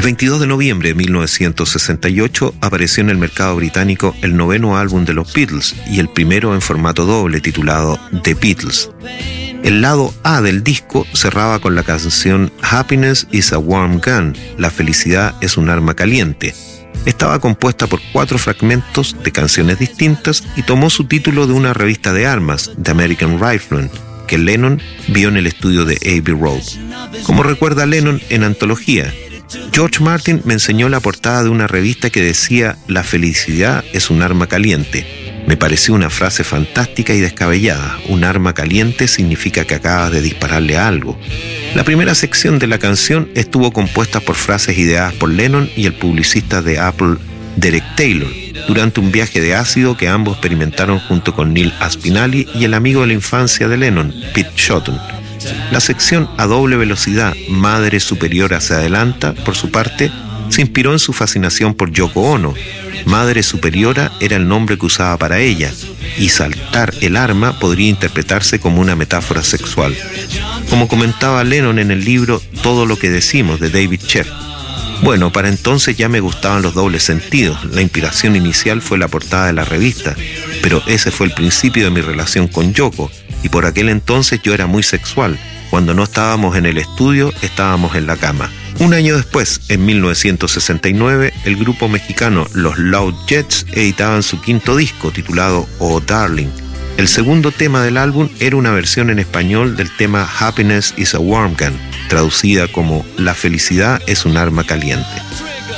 22 de noviembre de 1968 apareció en el mercado británico el noveno álbum de los Beatles y el primero en formato doble titulado The Beatles. El lado A del disco cerraba con la canción Happiness is a Warm Gun, la felicidad es un arma caliente. Estaba compuesta por 4 fragmentos de canciones distintas y tomó su título de una revista de armas, The American Rifleman, que Lennon vio en el estudio de Abbey Road. Como recuerda Lennon en Antología, George Martin me enseñó la portada de una revista que decía «La felicidad es un arma caliente». Me pareció una frase fantástica y descabellada. Un arma caliente significa que acabas de dispararle a algo. La primera sección de la canción estuvo compuesta por frases ideadas por Lennon y el publicista de Apple, Derek Taylor, durante un viaje de ácido que ambos experimentaron junto con Neil Aspinall y el amigo de la infancia de Lennon, Pete Shotton. La sección a doble velocidad, Madre Superiora se adelanta, por su parte, se inspiró en su fascinación por Yoko Ono. Madre Superiora era el nombre que usaba para ella, y saltar el arma podría interpretarse como una metáfora sexual. Como comentaba Lennon en el libro Todo lo que decimos de David Sheff. Bueno, para entonces ya me gustaban los dobles sentidos. La inspiración inicial fue la portada de la revista, pero ese fue el principio de mi relación con Yoko, y por aquel entonces yo era muy sexual. Cuando no estábamos en el estudio, estábamos en la cama. Un año después, en 1969, el grupo mexicano Los Loud Jets editaban su quinto disco titulado Oh Darling. El segundo tema del álbum era una versión en español del tema Happiness is a Warm Gun, traducida como La felicidad es un arma caliente.